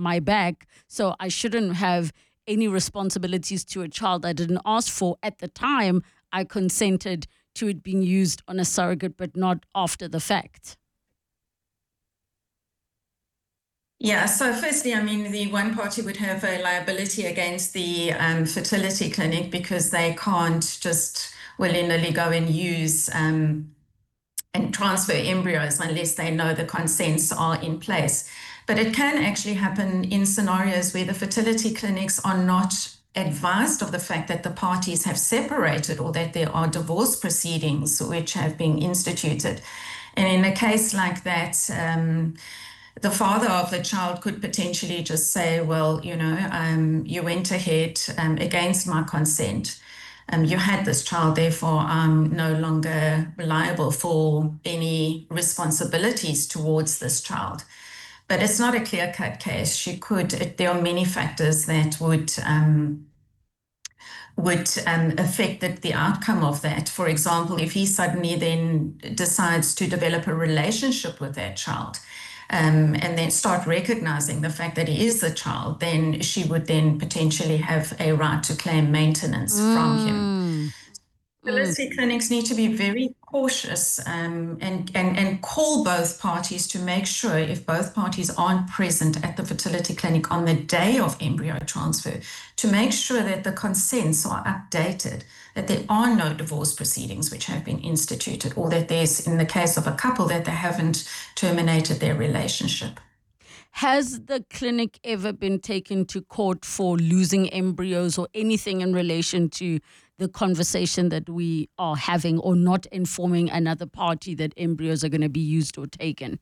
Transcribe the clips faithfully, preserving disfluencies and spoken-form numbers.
my back, so I shouldn't have any responsibilities to a child I didn't ask for. At the time, I consented to it being used on a surrogate, but not after the fact. Yeah, so firstly, I mean, the one party would have a liability against the um, fertility clinic because they can't just willy-nilly go and use um, and transfer embryos unless they know the consents are in place. But it can actually happen in scenarios where the fertility clinics are not advised of the fact that the parties have separated or that there are divorce proceedings which have been instituted. And in a case like that, um, the father of the child could potentially just say, well, you know, um, you went ahead um, against my consent. Um, you had this child, therefore I'm no longer liable for any responsibilities towards this child. But it's not a clear-cut case. She could, it, there are many factors that would um, would um, affect the, the outcome of that. For example, if he suddenly then decides to develop a relationship with that child, Um, and then start recognizing the fact that he is the child, then she would then potentially have a right to claim maintenance mm. from him. Fertility mm. clinics need to be very cautious um, and, and, and call both parties to make sure, if both parties aren't present at the fertility clinic on the day of embryo transfer, to make sure that the consents are updated, that there are no divorce proceedings which have been instituted, or that there's, in the case of a couple, that they haven't terminated their relationship. Has the clinic ever been taken to court for losing embryos or anything in relation to the conversation that we are having, or not informing another party that embryos are going to be used or taken?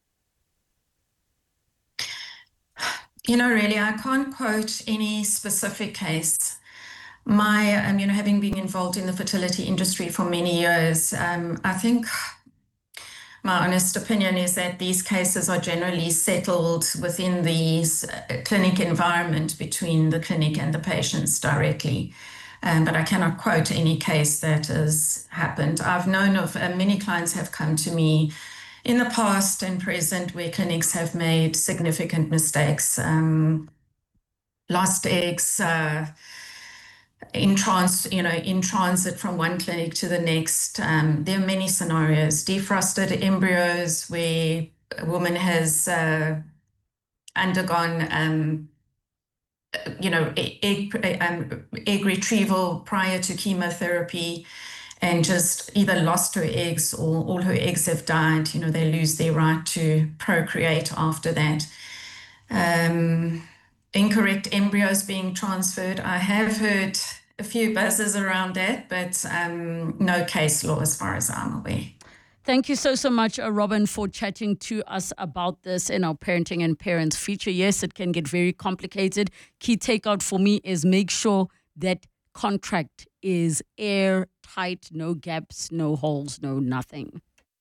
You know, really, I can't quote any specific case. My, um, you know, having been involved in the fertility industry for many years, um, I think my honest opinion is that these cases are generally settled within the uh, clinic environment between the clinic and the patients directly. Um, but I cannot quote any case that has happened. I've known of uh, many clients have come to me in the past and present where clinics have made significant mistakes, um, lost eggs, uh, in trans, you know, in transit from one clinic to the next. Um, there are many scenarios. Defrosted embryos where a woman has uh, undergone, um, you know, egg, um, egg retrieval prior to chemotherapy and just either lost her eggs or all her eggs have died. You know, they lose their right to procreate after that. Um, incorrect embryos being transferred. I have heard a few buzzes around that, but um, no case law as far as I'm aware. Thank you so, so much, uh, Robin, for chatting to us about this in our Parenting and Parents feature. Yes, it can get very complicated. Key takeout for me is make sure that contract is airtight, no gaps, no holes, no nothing.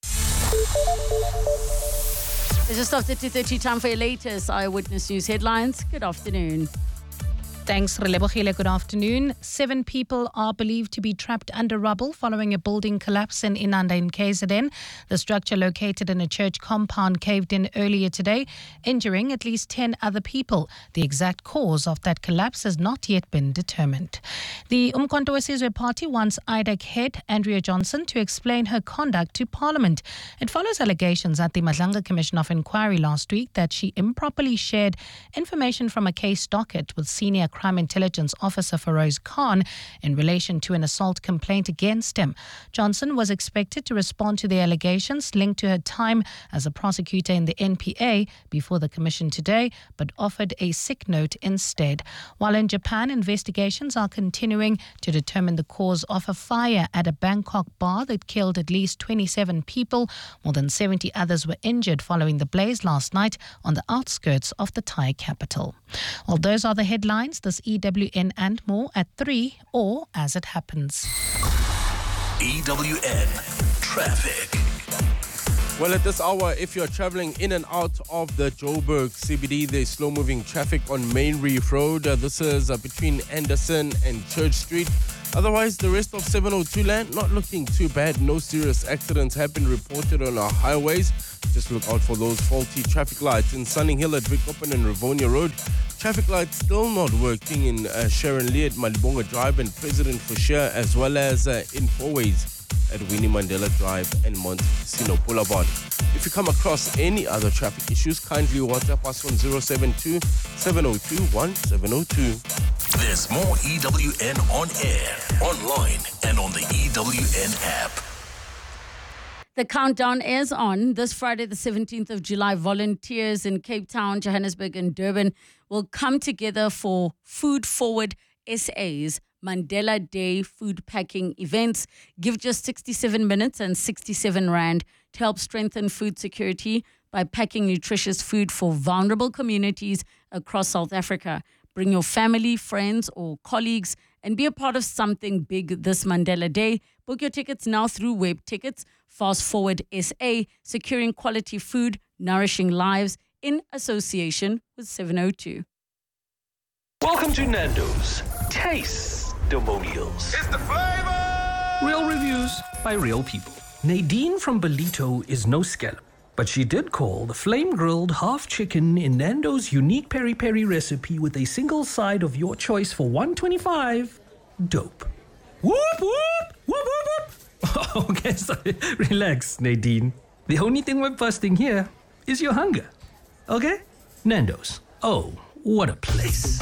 It's just after two thirty, time for your latest Eyewitness News headlines. Good afternoon. Thanks, Relebogile. Good afternoon. Seven people are believed to be trapped under rubble following a building collapse in Inanda in K Z N. The structure located in a church compound caved in earlier today, injuring at least ten other people. The exact cause of that collapse has not yet been determined. The Umkhonto weSizwe Party wants I D A C head Andrea Johnson to explain her conduct to Parliament. It follows allegations at the Madlanga Commission of Inquiry last week that she improperly shared information from a case docket with senior Crime Intelligence Officer Feroz Khan in relation to an assault complaint against him. Johnson was expected to respond to the allegations linked to her time as a prosecutor in the N P A before the commission today, but offered a sick note instead. While in Japan, investigations are continuing to determine the cause of a fire at a Bangkok bar that killed at least twenty-seven people. More than seventy others were injured following the blaze last night on the outskirts of the Thai capital. Well, those are the headlines. This E W N and more at three, or as it happens. E W N Traffic. Well, at this hour, if you're traveling in and out of the Joburg C B D, there's slow-moving traffic on Main Reef Road. Uh, this is uh, between Anderson and Church Street. Otherwise, the rest of seven oh two land not looking too bad. No serious accidents have been reported on our highways. Just look out for those faulty traffic lights in Sunning Hill at Vickopen and Rivonia Road. Traffic lights still not working in uh, Sharon Lee at Malibonga Drive and President Foucher, as well as uh, in Fourways at Winnie Mandela Drive and Montesino Boulevard. If you come across any other traffic issues, kindly WhatsApp us on zero seven two, seven oh two, one seven oh two. There's more E W N on air, online, and on the E W N app. The countdown is on. This Friday, the seventeenth of July, volunteers in Cape Town, Johannesburg, and Durban will come together for Food Forward S A's Mandela Day food packing events. Give just sixty-seven minutes and sixty-seven rand to help strengthen food security by packing nutritious food for vulnerable communities across South Africa. Bring your family, friends, or colleagues and be a part of something big this Mandela Day. Book your tickets now through Web Tickets. Fast Forward S A, securing quality food, nourishing lives in association with seven oh two. Welcome to Nando's Taste-Demonials. It's the flavor! Real reviews by real people. Nadine from Belito is no scallop, but she did call the flame-grilled half chicken in Nando's unique peri-peri recipe with a single side of your choice for one twenty-five dope. Whoop, whoop, whoop, whoop, whoop. Okay, sorry. Relax, Nadine. The only thing we're busting here is your hunger. Okay? Nando's. Oh, what a place.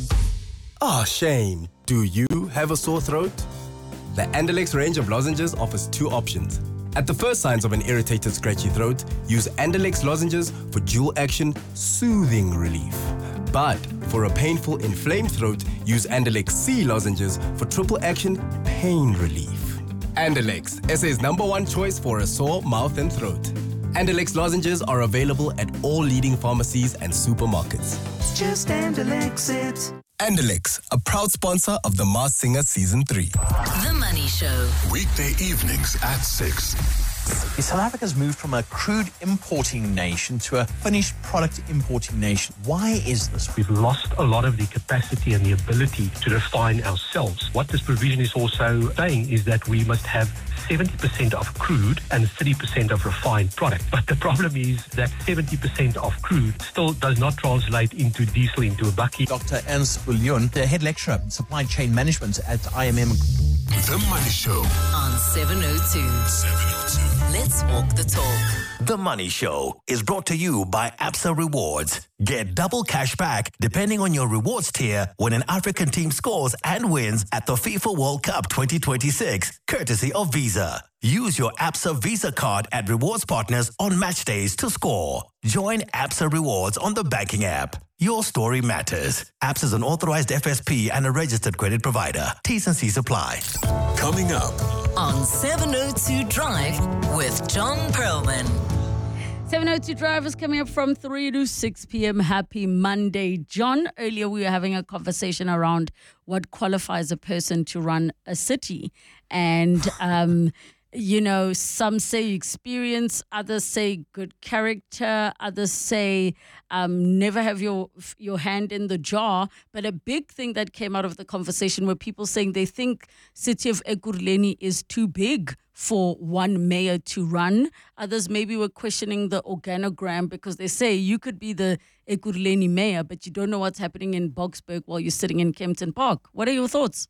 Ah, Shane, do you have a sore throat? The Andalex range of lozenges offers two options. At the first signs of an irritated, scratchy throat, use Andalex lozenges for dual-action, soothing relief. But for a painful, inflamed throat, use Andalex C lozenges for triple-action, pain relief. Andalex, S A's number one choice for a sore mouth and throat. Andalex lozenges are available at all leading pharmacies and supermarkets. Just Andalex it. Andalex, a proud sponsor of The Masked Singer Season three. The Money Show. Weekday evenings at six. South Africa's moved from a crude importing nation to a finished product importing nation. Why is this? We've lost a lot of the capacity and the ability to refine ourselves. What this provision is also saying is that we must have seventy percent of crude and thirty percent of refined product. But the problem is that seventy percent of crude still does not translate into diesel, into a bakkie. Doctor Ernst Bullion, the head lecturer in supply chain management at I M M. The Money Show on seven oh two. seven oh two. Let's walk the talk. The Money Show is brought to you by Absa Rewards. Get double cash back depending on your rewards tier when an African team scores and wins at the FIFA World Cup twenty twenty-six, courtesy of Visa. Use your Absa Visa card at rewards partners on match days to score. Join Absa Rewards on the banking app. Your story matters. Absa is an authorized F S P and a registered credit provider. T's and C's apply. Coming up on seven oh two Drive with John Perlman. seven oh two Drive is coming up from three to six p.m. Happy Monday. John, earlier we were having a conversation around what qualifies a person to run a city. And, um, you know, some say experience, others say good character, others say um, never have your your hand in the jar. But a big thing that came out of the conversation were people saying they think city of Ekurhuleni is too big for one mayor to run. Others maybe were questioning the organogram because they say you could be the Ekurhuleni mayor, but you don't know what's happening in Boksburg while you're sitting in Kempton Park. What are your thoughts?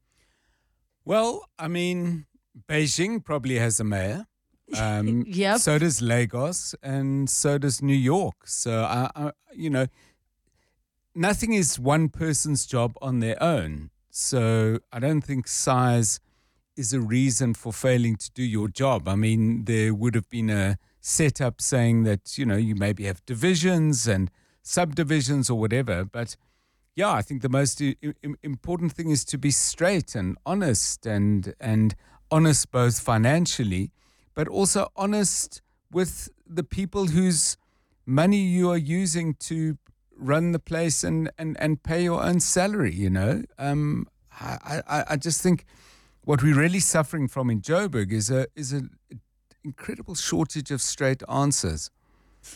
Well, I mean, Beijing probably has a mayor. Um, yep. So does Lagos, and so does New York. So, I, I, you know, nothing is one person's job on their own. So I don't think size is a reason for failing to do your job. I mean, there would have been a setup saying that, you know, you maybe have divisions and subdivisions or whatever. But yeah, I think the most I- important thing is to be straight and honest and and honest both financially, but also honest with the people whose money you are using to run the place and, and, and pay your own salary, you know. Um, I, I, I just think what we're really suffering from in Joburg is a is an incredible shortage of straight answers.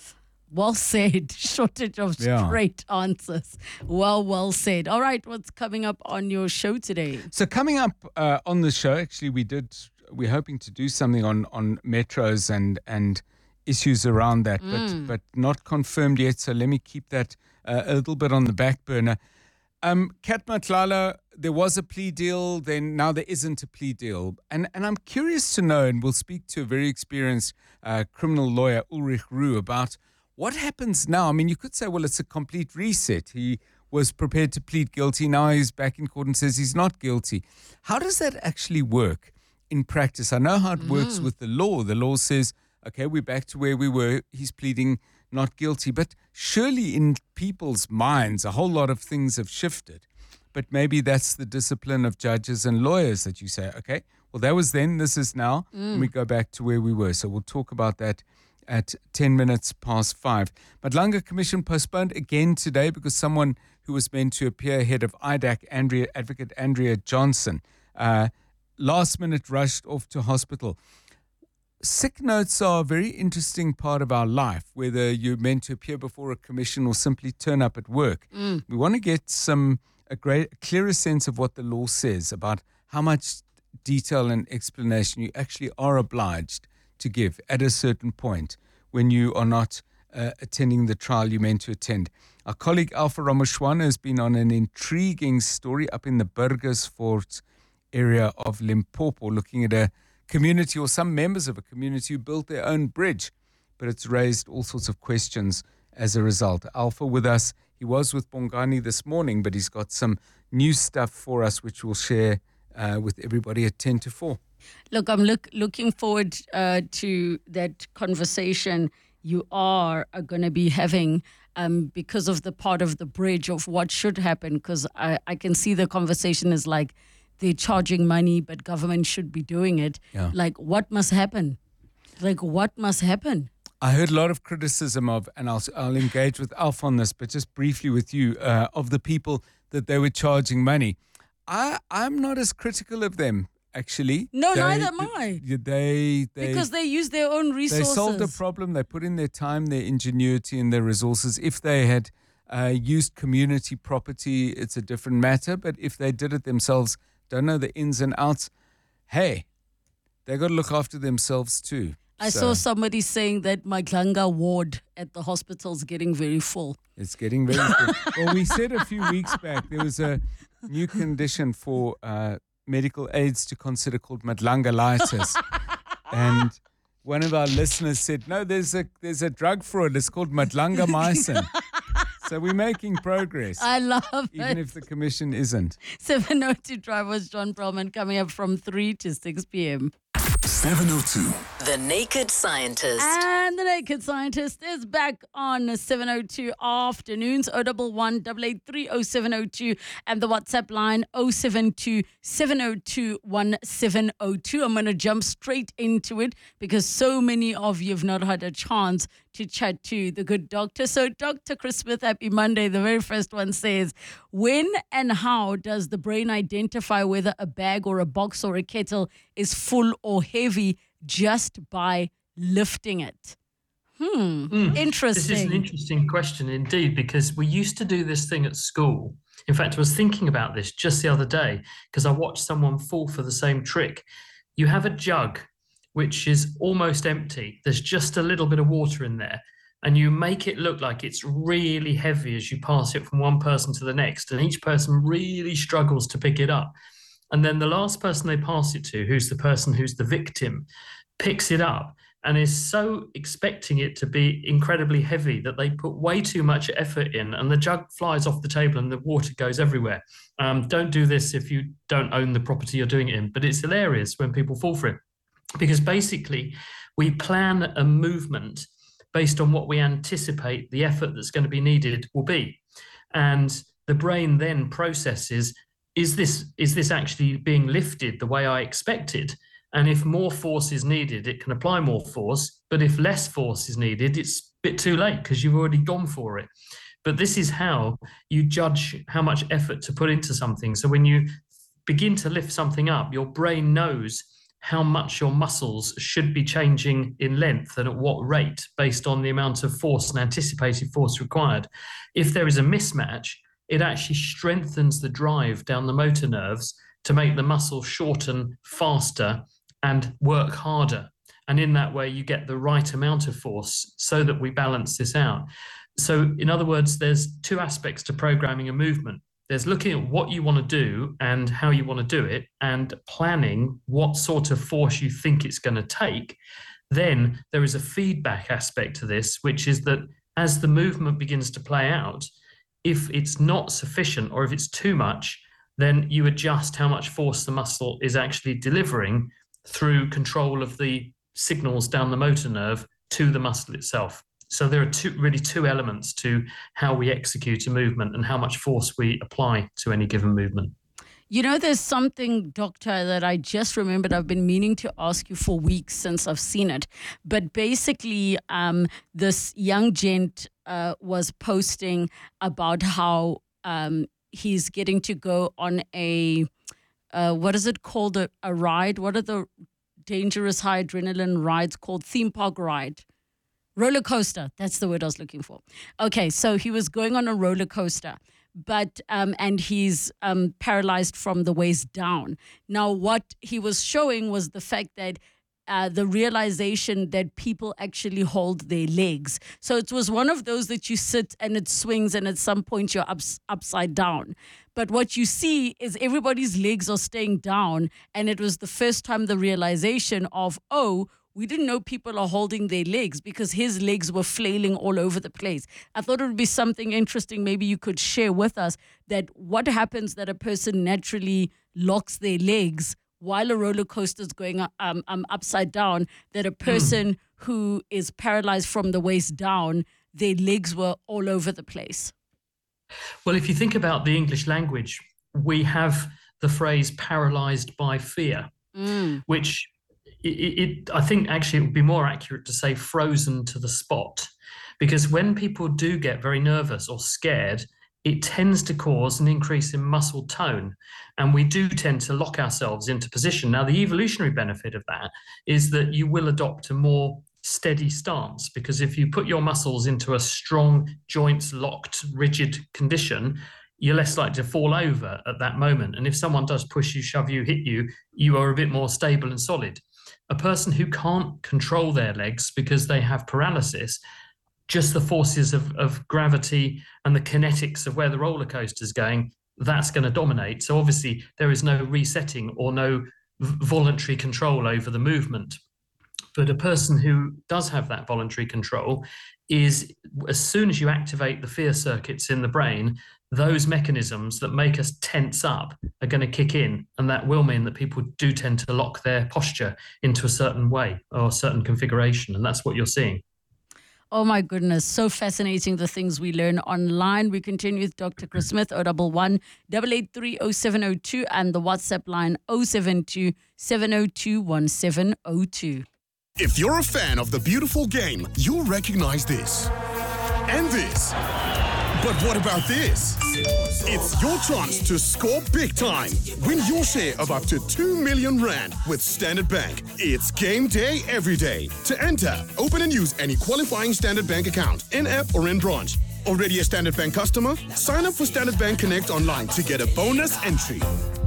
Well said. Shortage of Yeah. straight answers. Well, well said. All right, what's coming up on your show today? So coming up uh, on the show, actually, we did. We're hoping to do something on on metros and and issues around that, Mm. but but not confirmed yet. So let me keep that uh, a little bit on the back burner. Um, Kat Matlala, there was a plea deal, then now there isn't a plea deal. And and I'm curious to know, and we'll speak to a very experienced uh, criminal lawyer, Ulrich Roo, about what happens now. I mean, you could say, well, it's a complete reset. He was prepared to plead guilty. Now he's back in court and says he's not guilty. How does that actually work in practice? I know how it works Mm. with the law. The law says, okay, we're back to where we were. He's pleading not guilty. But surely in people's minds, a whole lot of things have shifted. But maybe that's the discipline of judges and lawyers that you say, okay, well, that was then, this is now, Mm. and we go back to where we were. So we'll talk about that at ten minutes past five. Madlanga Commission postponed again today because someone who was meant to appear ahead of I D A C, Andrea, Advocate Andrea Johnson, uh, last minute rushed off to hospital. Sick notes are a very interesting part of our life, whether you're meant to appear before a commission or simply turn up at work. Mm. We want to get some a great clearer sense of what the law says about how much detail and explanation you actually are obliged to give at a certain point when you are not uh, attending the trial you're meant to attend. Our colleague Alpha Ramoshwana has been on an intriguing story up in the Burgersfort area of Limpopo, looking at a community or some members of a community who built their own bridge, but it's raised all sorts of questions as a result. Alpha with us. He was with Bongani this morning, but he's got some new stuff for us, which we'll share uh, with everybody at ten to four. Look, I'm look, looking forward uh, to that conversation you are, are going to be having um, because of the part of the bridge of what should happen, because I, I can see the conversation is like, they're charging money, but government should be doing it. Yeah. Like, what must happen? Like, what must happen? I heard a lot of criticism of, and I'll, I'll engage with Alf on this, but just briefly with you, uh, of the people that they were charging money. I, I'm not as critical of them, actually. No, They- neither am I. They, they, they, Because they use their own they resources. solved a problem. They put in their time, their ingenuity, and their resources. If they had uh, used community property, it's a different matter. But if they did it themselves, don't know the ins and outs, hey, they got to look after themselves too. I So saw somebody saying that my Glanga ward at the hospital's getting very full. It's getting very good. Well, we said a few weeks back there was a new condition for uh, medical aids to consider called Madlangalitis. And one of our listeners said, no, there's a there's a drug for it. It's called Madlangamycin. So we're making progress. I love even it. if the commission isn't. seven oh two Drive was John Perlman coming up from three to six p.m. seven oh two. The Naked Scientist. And the Naked Scientist is back on seven oh two afternoons, oh one one, eight eight three, oh seven oh two, and the WhatsApp line oh seven two, seven oh two, one seven oh two. I'm going to jump straight into it because so many of you have not had a chance to chat to the good doctor. So Doctor Chris Smith, happy Monday. The very first one says, when and how does the brain identify whether a bag or a box or a kettle is full or heavy just by lifting it? Hmm, Mm. interesting. This is an interesting question indeed, because we used to do this thing at school. In fact, I was thinking about this just the other day because I watched someone fall for the same trick. You have a jug which is almost empty. There's just a little bit of water in there, and you make it look like it's really heavy as you pass it from one person to the next, and each person really struggles to pick it up. And then the last person they pass it to, who's the person who's the victim, picks it up and is so expecting it to be incredibly heavy that they put way too much effort in, and the jug flies off the table and the water goes everywhere. Um, don't do this if you don't own the property you're doing it in, but it's hilarious when people fall for it. Because basically, we plan a movement based on what we anticipate the effort that's going to be needed will be. And the brain then processes, is this, is this actually being lifted the way I expected? And if more force is needed, it can apply more force. But if less force is needed, it's a bit too late because you've already gone for it. But this is how you judge how much effort to put into something. So when you begin to lift something up, your brain knows how much your muscles should be changing in length and at what rate based on the amount of force and anticipated force required. If there is a mismatch, it actually strengthens the drive down the motor nerves to make the muscle shorten faster and work harder. And in that way, you get the right amount of force so that we balance this out. So in other words, there's two aspects to programming a movement. There's looking at what you want to do and how you want to do it and planning what sort of force you think it's going to take. Then there is a feedback aspect to this, which is that as the movement begins to play out, if it's not sufficient or if it's too much, then you adjust how much force the muscle is actually delivering through control of the signals down the motor nerve to the muscle itself. So there are two, really two elements to how we execute a movement and how much force we apply to any given movement. You know, there's something, Doctor, that I just remembered I've been meaning to ask you for weeks since I've seen it. But basically, um, this young gent uh, was posting about how um, he's getting to go on a, uh, what is it called, a, a ride? What are the dangerous high adrenaline rides called? Theme park ride. Roller coaster, that's the word I was looking for. Okay, so he was going on a roller coaster, but um, and he's um, paralyzed from the waist down. Now, what he was showing was the fact that uh, the realization that people actually hold their legs. So it was one of those that you sit and it swings and at some point you're ups, upside down. But what you see is everybody's legs are staying down, and it was the first time the realization of, oh, we didn't know people are holding their legs because his legs were flailing all over the place. I thought it would be something interesting maybe you could share with us, that what happens that a person naturally locks their legs while a roller coaster is going um, um, upside down, that a person mm. who is paralyzed from the waist down, their legs were all over the place. Well, if you think about the English language, we have the phrase paralyzed by fear, mm. which... It, it, I think actually it would be more accurate to say frozen to the spot, because when people do get very nervous or scared, it tends to cause an increase in muscle tone, and we do tend to lock ourselves into position. Now, the evolutionary benefit of that is that you will adopt a more steady stance, because if you put your muscles into a strong, joints locked, rigid condition, you're less likely to fall over at that moment. And if someone does push you, shove you, hit you, you are a bit more stable and solid. A person who can't control their legs because they have paralysis, just the forces of, of gravity and the kinetics of where the roller coaster is going, that's going to dominate. So obviously there is no resetting or no voluntary control over the movement. But a person who does have that voluntary control is, as soon as you activate the fear circuits in the brain, those mechanisms that make us tense up are going to kick in, and that will mean that people do tend to lock their posture into a certain way or a certain configuration, and that's what you're seeing. Oh my goodness, so fascinating, the things we learn online. We continue with Doctor Chris Smith, oh one one, eight eight three, oh seven oh two, and the WhatsApp line oh seven two, seven oh two, one seven oh two. If you're a fan of the beautiful game, you'll recognize this and this. But what about this? It's your chance to score big time. Win your share of up to two million rand with Standard Bank. It's game day every day. To enter, open and use any qualifying Standard Bank account, in-app or in branch. Already a Standard Bank customer? Sign up for Standard Bank Connect online to get a bonus entry.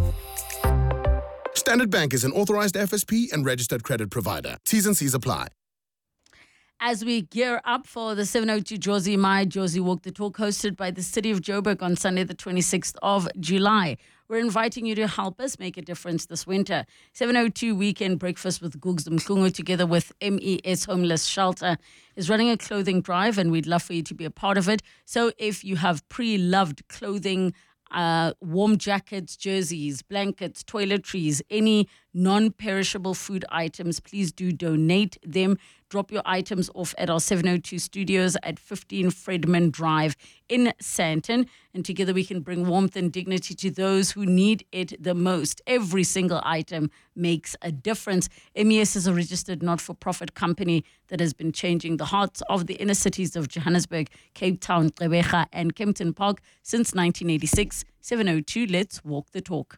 Standard Bank is an authorized F S P and registered credit provider. T's and C's apply. As we gear up for the seven oh two Jozi My Jozi Walk the Talk, hosted by the City of Joburg on Sunday the twenty-sixth of July. We're inviting you to help us make a difference this winter. seven oh two Weekend Breakfast with Gugs Mhlungu, together with M E S Homeless Shelter, is running a clothing drive, and we'd love for you to be a part of it. So if you have pre-loved clothing, uh, warm jackets, jerseys, blankets, toiletries, any non-perishable food items, please do donate them. Drop your items off at our seven oh two studios at fifteen Fredman Drive in Sandton. And together we can bring warmth and dignity to those who need it the most. Every single item makes a difference. M E S is a registered not-for-profit company that has been changing the hearts of the inner cities of Johannesburg, Cape Town, Gqeberha and Kempton Park since nineteen eighty-six. seven oh two, let's walk the talk.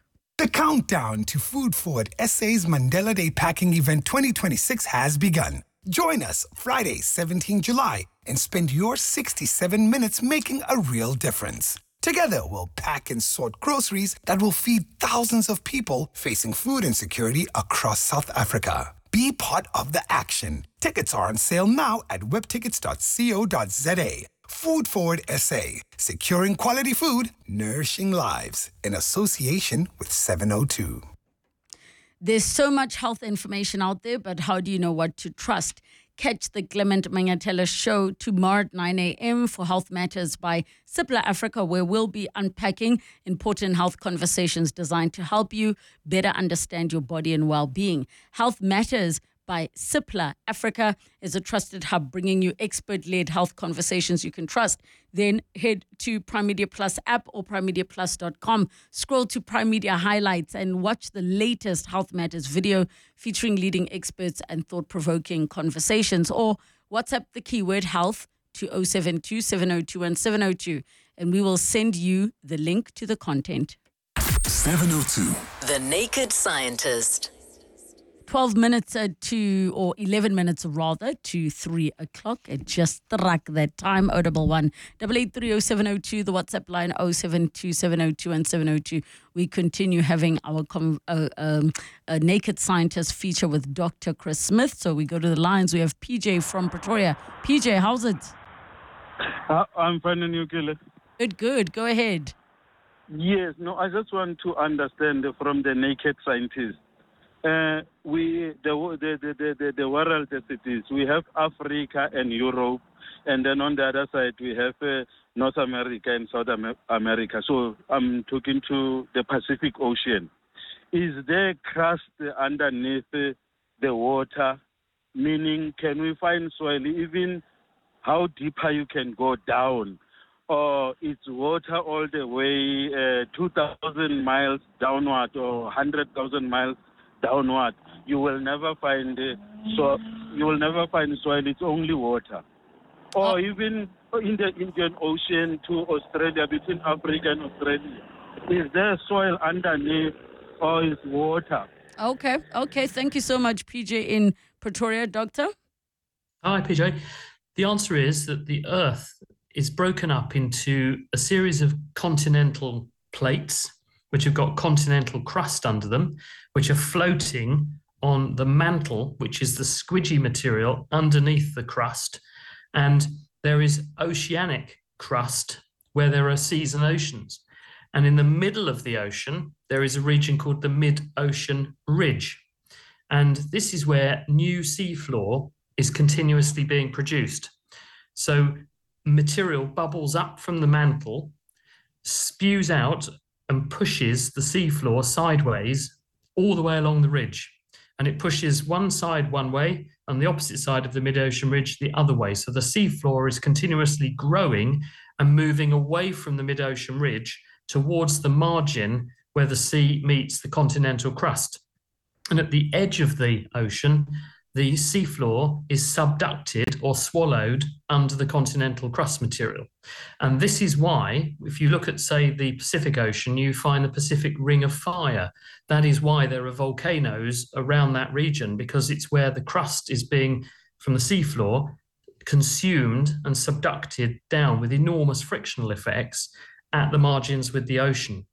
The countdown to Food Forward S A's Mandela Day Packing Event twenty twenty-six has begun. Join us Friday, seventeenth July, and spend your sixty-seven minutes making a real difference. Together, we'll pack and sort groceries that will feed thousands of people facing food insecurity across South Africa. Be part of the action. Tickets are on sale now at webtickets dot co dot za. Food Forward S A, securing quality food, nourishing lives, in association with seven oh two. There's so much health information out there, but how do you know what to trust? Catch the Clement Mangatela show tomorrow at nine a.m. for Health Matters by Cipla Africa, where we'll be unpacking important health conversations designed to help you better understand your body and well-being. Health Matters by Cipla Africa is a trusted hub bringing you expert-led health conversations you can trust. Then head to Prime Media Plus app or prime media plus dot com. Scroll to Prime Media Highlights and watch the latest Health Matters video featuring leading experts and thought-provoking conversations. Or WhatsApp the keyword health to oh seven two, seven oh two, one seven oh two and we will send you the link to the content. seven oh two. The Naked Scientist. twelve minutes uh, to, or eleven minutes rather, to three o'clock. It just struck that time. Audible one, eight eight three oh seven oh two, the WhatsApp line oh seven two, seven oh two, one seven oh two. We continue having our com- uh, um, a Naked Scientist feature with Doctor Chris Smith. So we go to the lines. We have P J from Pretoria. P J, how's it? Uh, I'm fine, and you, Killer? Good, good. Go ahead. Yes, no, I just want to understand from the Naked Scientist. Uh, we the, the the the the world as it is. We have Africa and Europe, and then on the other side we have uh, North America and South Amer- America. So I'm talking to the Pacific Ocean. Is there crust underneath uh, the water? Meaning, can we find soil? Even how deeper you can go down, or it's water all the way uh, two thousand miles downward or one hundred thousand miles downward, you will never find uh, so you will never find soil. It's only water. Or even in the Indian Ocean to Australia, between Africa and Australia, is there soil underneath or is water? Okay, okay. Thank you so much, P J in Pretoria. Doctor? Hi, P J. The answer is that the Earth is broken up into a series of continental plates, which have got continental crust under them, which are floating on the mantle, which is the squidgy material underneath the crust. And there is oceanic crust where there are seas and oceans. And in the middle of the ocean, there is a region called the mid-ocean ridge. And this is where new seafloor is continuously being produced. So material bubbles up from the mantle, spews out and pushes the seafloor sideways all the way along the ridge. And it pushes one side one way and the opposite side of the mid-ocean ridge the other way. So the seafloor is continuously growing and moving away from the mid-ocean ridge towards the margin where the sea meets the continental crust. And at the edge of the ocean, the seafloor is subducted or swallowed under the continental crust material. And this is why, if you look at, say, the Pacific Ocean, you find the Pacific Ring of Fire. That is why there are volcanoes around that region, because it's where the crust is being, from the seafloor, consumed and subducted down with enormous frictional effects at the margins with the ocean.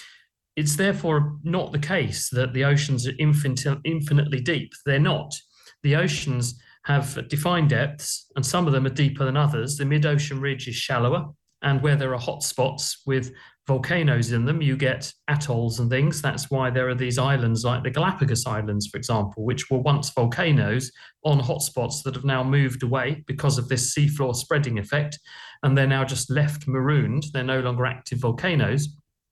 It's therefore not the case that the oceans are infin- infinitely deep. They're not. The oceans have defined depths, and some of them are deeper than others. The mid-ocean ridge is shallower, and where there are hot spots with volcanoes in them, you get atolls and things. That's why there are these islands like the Galapagos Islands, for example, which were once volcanoes on hotspots that have now moved away because of this seafloor spreading effect, and they're now just left marooned. They're no longer active volcanoes.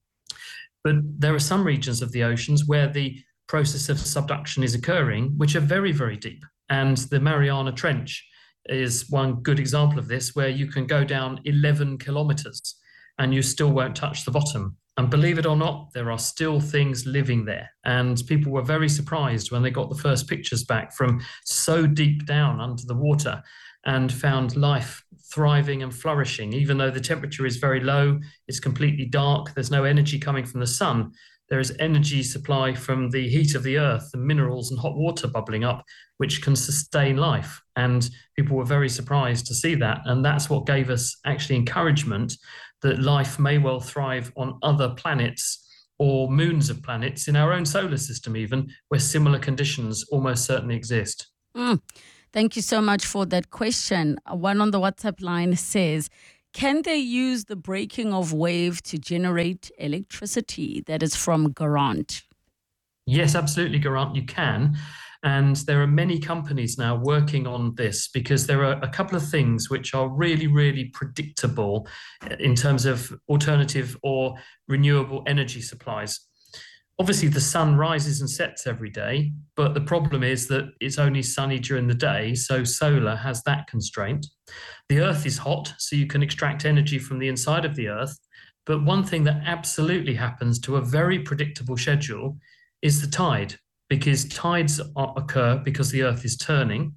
But there are some regions of the oceans where the process of subduction is occurring, which are very, very deep. And the Mariana Trench is one good example of this, where you can go down eleven kilometers and you still won't touch the bottom. And believe it or not, there are still things living there. And people were very surprised when they got the first pictures back from so deep down under the water and found life thriving and flourishing. Even though the temperature is very low, it's completely dark, there's no energy coming from the sun, there is energy supply from the heat of the earth, the minerals and hot water bubbling up, which can sustain life. And people were very surprised to see that. And that's what gave us actually encouragement that life may well thrive on other planets or moons of planets in our own solar system even, where similar conditions almost certainly exist. Mm. Thank you so much for that question. One on the WhatsApp line says, can they use the breaking of wave to generate electricity? That is from Garant. Yes, absolutely, Garant, you can. And there are many companies now working on this because there are a couple of things which are really, really predictable in terms of alternative or renewable energy supplies. Obviously, the sun rises and sets every day, but the problem is that it's only sunny during the day, so solar has that constraint. The earth is hot, so you can extract energy from the inside of the earth. But one thing that absolutely happens to a very predictable schedule is the tide, because tides are, occur because the earth is turning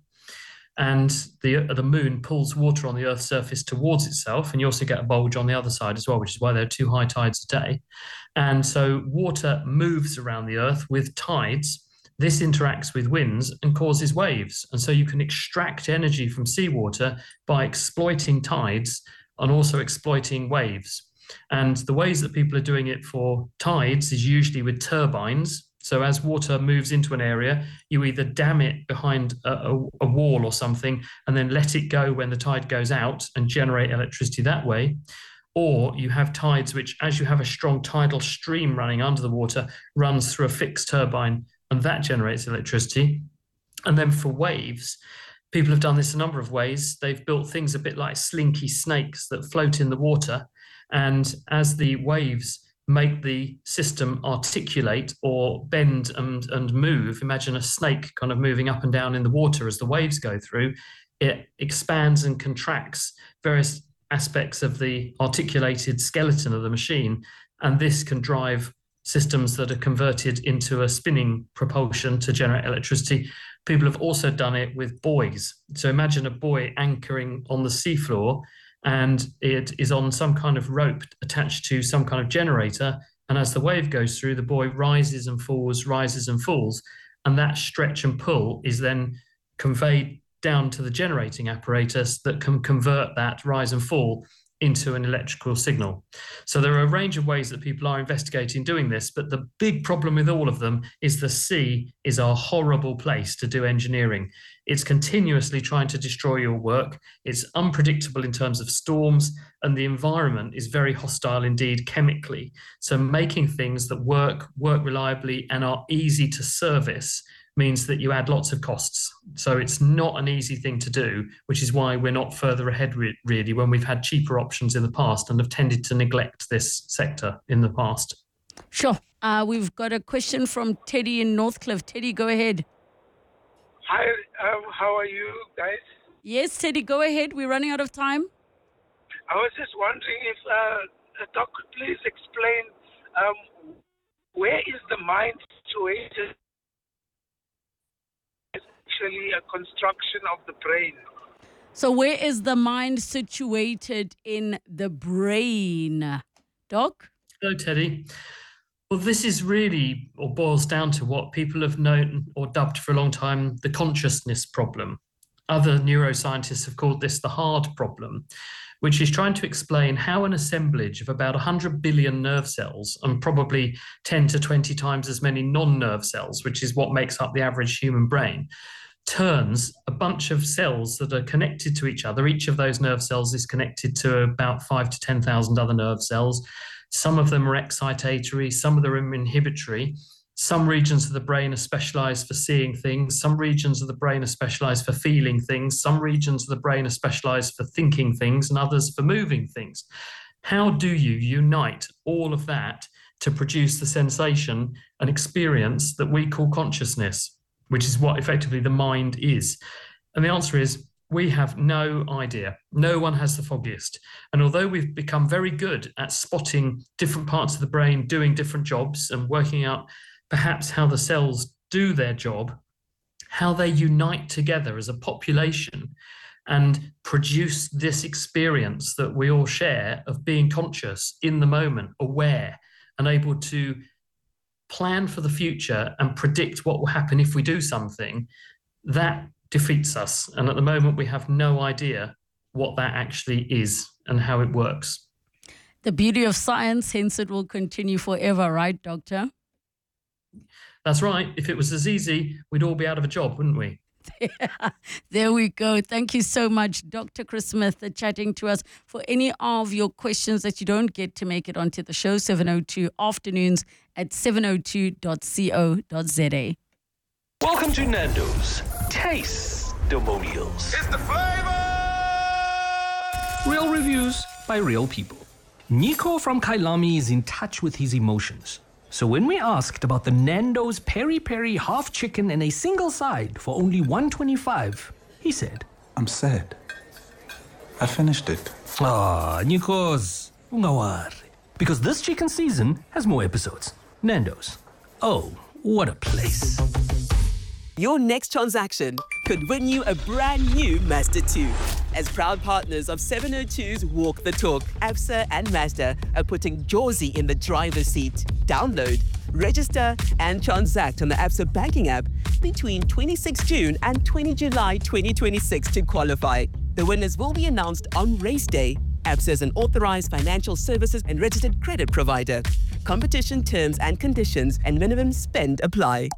and the, the moon pulls water on the earth's surface towards itself. And you also get a bulge on the other side as well, which is why there are two high tides a day. And so water moves around the earth with tides. This interacts with winds and causes waves. And so you can extract energy from seawater by exploiting tides and also exploiting waves. And the ways that people are doing it for tides is usually with turbines. So as water moves into an area, you either dam it behind a, a, a wall or something and then let it go when the tide goes out and generate electricity that way. Or you have tides which, as you have a strong tidal stream running under the water, runs through a fixed turbine and that generates electricity. And then for waves, people have done this a number of ways. They've built things a bit like slinky snakes that float in the water. And as the waves make the system articulate or bend and, and move, imagine a snake kind of moving up and down in the water as the waves go through, it expands and contracts various aspects of the articulated skeleton of the machine. And this can drive systems that are converted into a spinning propulsion to generate electricity. People have also done it with buoys. So imagine a buoy anchoring on the seafloor, and it is on some kind of rope attached to some kind of generator. And as the wave goes through, the buoy rises and falls, rises and falls. And that stretch and pull is then conveyed down to the generating apparatus that can convert that rise and fall into an electrical signal. So there are a range of ways that people are investigating doing this, but the big problem with all of them is the sea is a horrible place to do engineering. It's continuously trying to destroy your work. It's unpredictable in terms of storms, and the environment is very hostile indeed chemically. So making things that work, work reliably and are easy to service means that you add lots of costs. So it's not an easy thing to do, which is why we're not further ahead re- really when we've had cheaper options in the past and have tended to neglect this sector in the past. Sure. Uh, we've got a question from Teddy in Northcliffe. Teddy, go ahead. Hi, um, how are you guys? Yes, Teddy, go ahead. We're running out of time. I was just wondering if uh, Doc could please explain um, where is the mind situated? Actually a construction of the brain. So where is the mind situated in the brain? Doc? Hello, Teddy. Well, this is really, or boils down to what people have known or dubbed for a long time the consciousness problem. Other neuroscientists have called this the hard problem, which is trying to explain how an assemblage of about one hundred billion nerve cells and probably ten to twenty times as many non-nerve cells, which is what makes up the average human brain, turns a bunch of cells that are connected to each other. Each of those nerve cells is connected to about five to ten thousand other nerve cells. Some of them are excitatory, some of them are inhibitory. Some regions of the brain are specialized for seeing things. Some regions of the brain are specialized for feeling things. Some regions of the brain are specialized for thinking things and others for moving things. How do you unite all of that to produce the sensation and experience that we call consciousness, which is what effectively the mind is? And the answer is we have no idea. No one has the foggiest. And although we've become very good at spotting different parts of the brain doing different jobs and working out perhaps how the cells do their job, how they unite together as a population and produce this experience that we all share of being conscious in the moment, aware, and able to plan for the future and predict what will happen if we do something, that defeats us. And at the moment, we have no idea what that actually is and how it works. The beauty of science, hence it will continue forever, right, Doctor? That's right. If it was as easy, we'd all be out of a job, wouldn't we? Yeah, there we go. Thank you so much, Doctor Chris Smith, for chatting to us. For any of your questions that you don't get to make it onto the show, seven oh two afternoons at seven oh two dot co dot za. Welcome to Nando's Taste-Demonials. It's the flavor! Real reviews by real people. Nico from Kailami is in touch with his emotions. So when we asked about the Nando's Peri Peri half chicken and a single side for only one dollar twenty-five, he said, I'm sad. I finished it. Ah, Nikos, ungawari. Because this chicken season has more episodes. Nando's. Oh, what a place. Your next transaction could win you a brand new Mazda two. As proud partners of seven oh two's Walk the Talk, Absa and Mazda are putting Jorzy in the driver's seat. Download, register and transact on the Absa banking app between twenty-sixth June and twentieth July twenty twenty-six to qualify. The winners will be announced on race day. Absa is an authorized financial services and registered credit provider. Competition terms and conditions and minimum spend apply.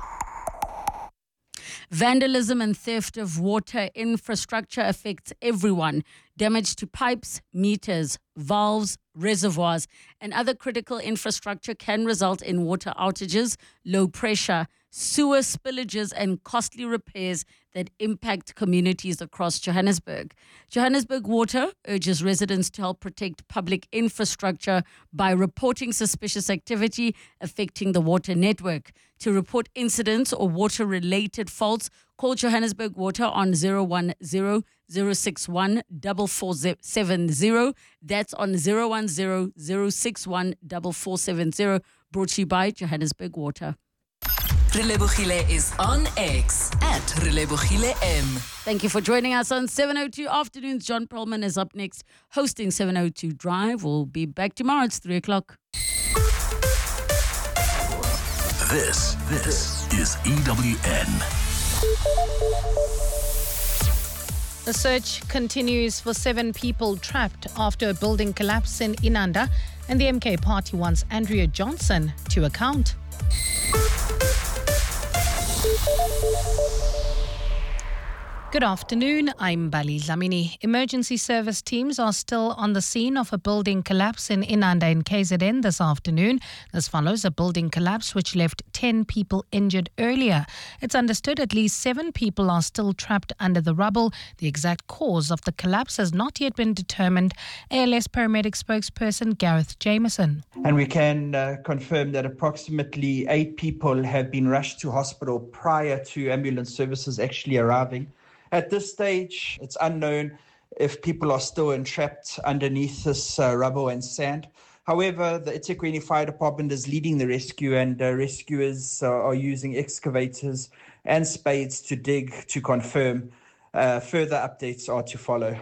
Vandalism and theft of water infrastructure affects everyone. Damage to pipes, meters, valves, reservoirs, and other critical infrastructure can result in water outages, low pressure, sewer spillages, and costly repairs that impact communities across Johannesburg. Johannesburg Water urges residents to help protect public infrastructure by reporting suspicious activity affecting the water network. To report incidents or water-related faults, call Johannesburg Water on zero one zero, zero six one, four four seven zero. That's on zero one zero, zero six one, four four seven zero. Brought to you by Johannesburg Water. Relebogile is on X at Relebogile M. Thank you for joining us on seven oh two Afternoons. John Perlman is up next, hosting seven oh two Drive. We'll be back tomorrow. It's three o'clock. This, this is E W N. The search continues for seven people trapped after a building collapse in Inanda, and the M K party wants Andrea Johnson to account. Good afternoon, I'm Bali Dlamini. Emergency service teams are still on the scene of a building collapse in Inanda in K Z N this afternoon. This follows a building collapse which left ten people injured earlier. It's understood at least seven people are still trapped under the rubble. The exact cause of the collapse has not yet been determined. A L S paramedic spokesperson Gareth Jameson. And we can uh, confirm that approximately eight people have been rushed to hospital prior to ambulance services actually arriving. At this stage, it's unknown if people are still entrapped underneath this uh, rubble and sand. However, the eThekwini Fire Department is leading the rescue, and uh, rescuers uh, are using excavators and spades to dig to confirm. Uh, further updates are to follow.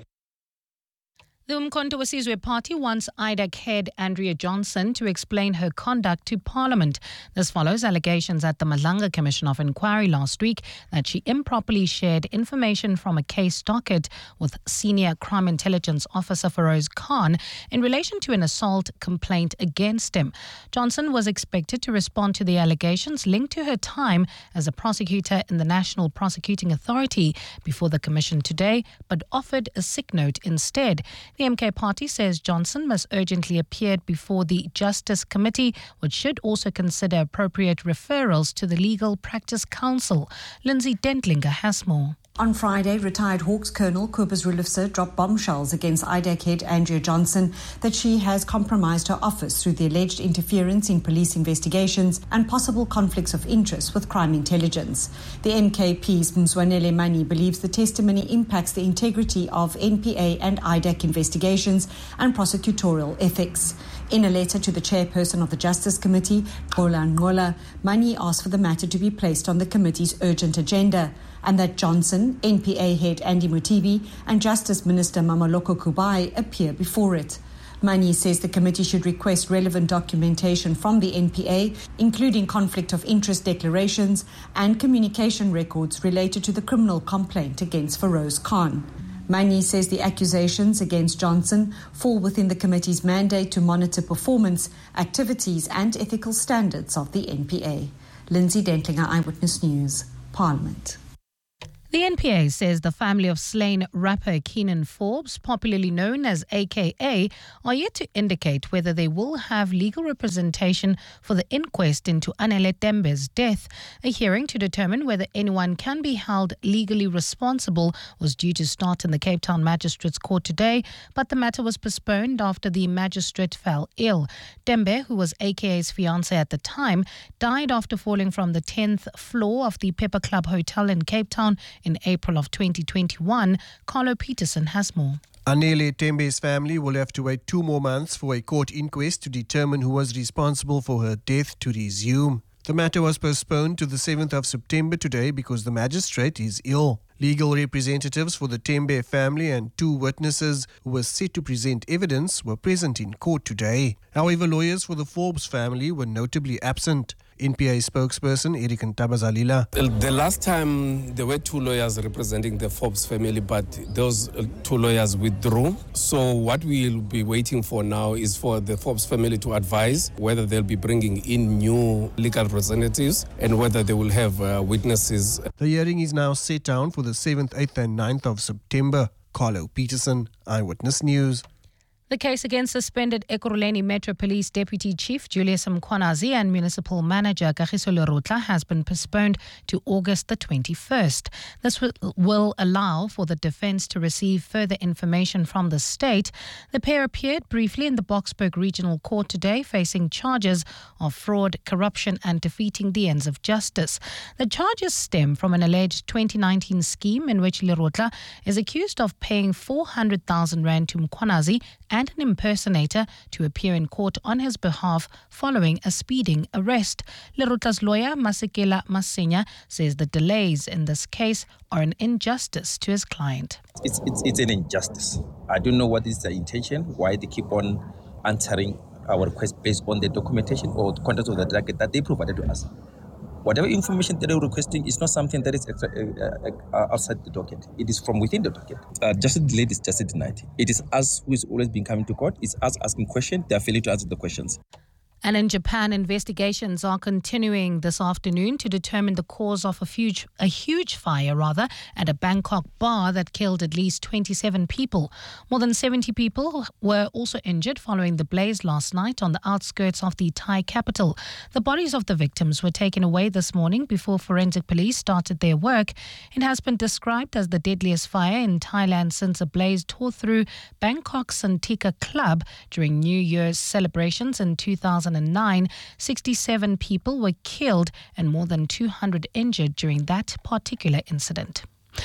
The Umkhonto weSizwe Party wants I D A C head Andrea Johnson to explain her conduct to Parliament. This follows allegations at the Madlanga Commission of Inquiry last week that she improperly shared information from a case docket with Senior Crime Intelligence Officer Feroz Khan in relation to an assault complaint against him. Johnson was expected to respond to the allegations linked to her time as a prosecutor in the National Prosecuting Authority before the Commission today, but offered a sick note instead. The M K party says Johnson must urgently appear before the Justice Committee, which should also consider appropriate referrals to the Legal Practice Council. Lindsay Dentlinger has more. On Friday, retired Hawks Colonel Cobus Rulifse dropped bombshells against I D A C head Andrea Johnson that she has compromised her office through the alleged interference in police investigations and possible conflicts of interest with crime intelligence. The M K P's Mzwanele Mani believes the testimony impacts the integrity of N P A and I D A C investigations and prosecutorial ethics. In a letter to the chairperson of the Justice Committee, Ngola Ngola, Mani asked for the matter to be placed on the committee's urgent agenda, and that Johnson, N P A head Andy Mutibi, and Justice Minister Mamaloko Kubai appear before it. Mani says the committee should request relevant documentation from the N P A, including conflict of interest declarations and communication records related to the criminal complaint against Feroz Khan. Mani says the accusations against Johnson fall within the committee's mandate to monitor performance, activities and ethical standards of the N P A. Lindsay Dentlinger, Eyewitness News, Parliament. The N P A says the family of slain rapper Keenan Forbes, popularly known as A K A, are yet to indicate whether they will have legal representation for the inquest into Anele Tembe's death. A hearing to determine whether anyone can be held legally responsible was due to start in the Cape Town Magistrates Court today, but the matter was postponed after the magistrate fell ill. Tembe, who was A K A's fiancé at the time, died after falling from the tenth floor of the Pepper Club Hotel in Cape Town in April of twenty twenty-one. Carlo Peterson has more. Anele Tembe's family will have to wait two more months for a court inquest to determine who was responsible for her death to resume. The matter was postponed to the seventh of September today because the magistrate is ill. Legal representatives for the Tembe family and two witnesses who were set to present evidence were present in court today. However, lawyers for the Forbes family were notably absent. N P A spokesperson Eric Ntabazalila. The last time there were two lawyers representing the Forbes family, but those two lawyers withdrew. So what we'll be waiting for now is for the Forbes family to advise whether they'll be bringing in new legal representatives and whether they will have uh, witnesses. The hearing is now set down for the seventh, eighth and ninth of September. Carlo Peterson, Eyewitness News. The case against suspended Ekurhuleni Metro Police Deputy Chief Julius Mkhwanazi and Municipal Manager Kagiso Lerotla has been postponed to August the twenty-first. This will, will allow for the defence to receive further information from the state. The pair appeared briefly in the Boksburg Regional Court today, facing charges of fraud, corruption and defeating the ends of justice. The charges stem from an alleged twenty nineteen scheme in which Lerotla is accused of paying four hundred thousand rand to Mkhwanazi and and an impersonator to appear in court on his behalf following a speeding arrest. Lerotla's lawyer, Masekela Masenya, says the delays in this case are an injustice to his client. It's, it's, it's an injustice. I don't know what is the intention, why they keep on answering our request based on the documentation or the content of the docket that they provided to us. Whatever information that they're requesting is not something that is extra, uh, uh, outside the docket. It is from within the docket. Uh, just delayed is just denied. It is us who is always been coming to court. It's us asking questions. They are failing to answer the questions. And in Japan, investigations are continuing this afternoon to determine the cause of a huge, a huge fire, rather, at a Bangkok bar that killed at least twenty-seven people. More than seventy people were also injured following the blaze last night on the outskirts of the Thai capital. The bodies of the victims were taken away this morning before forensic police started their work. It has been described as the deadliest fire in Thailand since a blaze tore through Bangkok's Santika Club during New Year's celebrations in two thousand nine. sixty-seven people were killed and more than two hundred injured during that particular incident.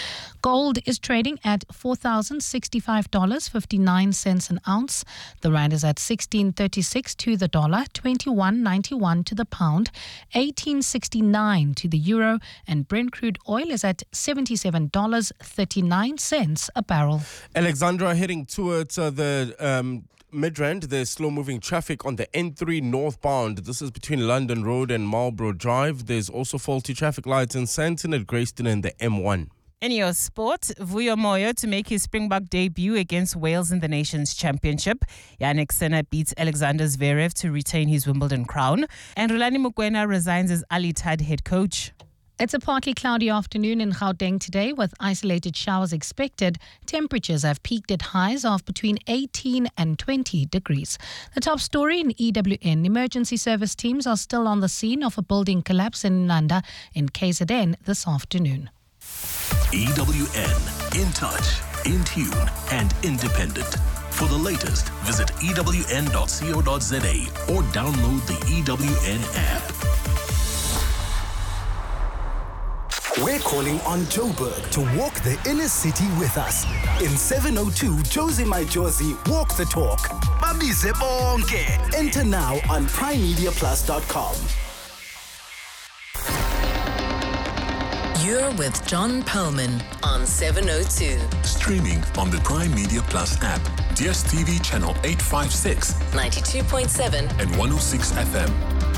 Gold is trading at four thousand sixty-five dollars and fifty-nine cents an ounce. The rand is at sixteen thirty-six to the dollar, twenty-one ninety-one to the pound, eighteen sixty-nine to the euro, and Brent crude oil is at seventy-seven dollars and thirty-nine cents a barrel. Alexandra, heading towards uh, the um, Midrand, there's slow-moving traffic on the N three northbound. This is between London Road and Marlborough Drive. There's also faulty traffic lights in Sandton at Greyston and the M one. In your sport, Vuyo Moyo to make his Springbok debut against Wales in the Nations Championship. Yannick Sinner beats Alexander Zverev to retain his Wimbledon crown. And Rulani Mokoena resigns as Al Ittihad head coach. It's a partly cloudy afternoon in Gauteng today with isolated showers expected. Temperatures have peaked at highs of between eighteen and twenty degrees. The top story in E W N. Emergency service teams are still on the scene of a building collapse in Nanda in K Z N this afternoon. E W N, in touch, in tune and independent. For the latest, visit E W N dot co dot za or download the E W N app. We're calling on Joburg to walk the inner city with us. In seven oh two, Josie My Josie, walk the talk. Babize bonke. Enter now on prime media plus dot com. You're with John Perlman on seven oh two. streaming on the Prime Media Plus app, D S T V channel eight fifty-six, ninety-two point seven and one oh six F M.